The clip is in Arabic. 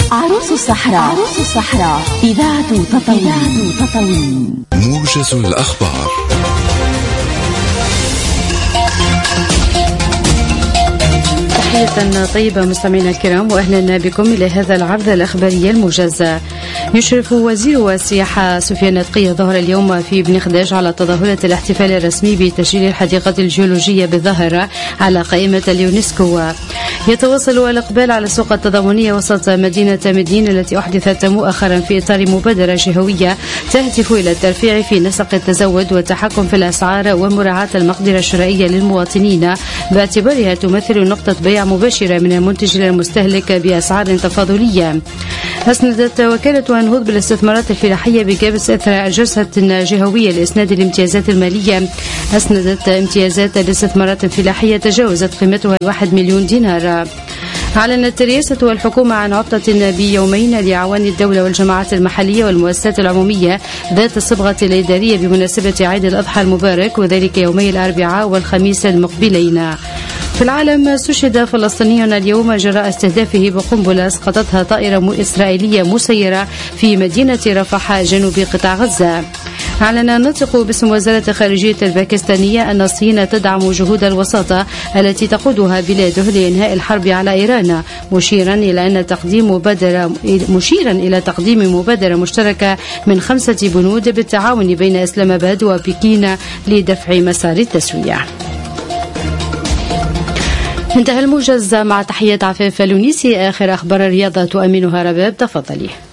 عروس الصحراء إذاعة تطاوين. موجز الأخبار. تحية طيبة مستمعينا الكرام، وأهلا بكم إلى هذا العرض الأخباري الموجز. يشرف وزير السياحة سفيان الدقي ظهر اليوم في بن خداج على تظاهرة الاحتفال الرسمي بتسجيل الحديقة الجيولوجية بالظاهرة على قائمة اليونسكو. يتواصل الإقبال على السوق التضامنية وسط مدينة مدين التي أحدثت مؤخرا في إطار مبادرة جهوية تهدف إلى الترفيع في نسق التزود والتحكم في الأسعار ومراعاة المقدرة الشرائية للمواطنين، باعتبارها تمثل نقطة بيع مباشرة من المنتج إلى المستهلك بأسعار تفاضلية. أسندت وكالة أنهوض بالاستثمارات الفلاحية بجابس إثر جلسة جهوية لإسناد الامتيازات المالية. أسندت امتيازات الاستثمارات الفلاحية تجاوزت قيمتها 1 مليون دينار. أعلنت الرئاسة والحكومة عن عطلة بيومين لأعوان الدولة والجماعات المحلية والمؤسسات العمومية ذات الصبغة الإدارية بمناسبة عيد الأضحى المبارك، وذلك يومي الأربعاء والخميس المقبلين. في العالم، استشهد فلسطيني اليوم جراء استهدافه بقنبلة اسقطتها طائرة إسرائيلية مسيرة في مدينة رفح جنوب قطاع غزة. أعلن الناطق باسم وزارة الخارجية الباكستانية أن الصين تدعم جهود الوساطة التي تقودها بلاده لإنهاء الحرب على إيران، مشيرا إلى تقديم مبادرة مشتركة من 5 بنود بالتعاون بين إسلام آباد وبكين لدفع مسار التسوية. انتهى الموجز، مع تحية عفاف لونيسي. آخر أخبار الرياضة تؤمنها رباب، تفضلي.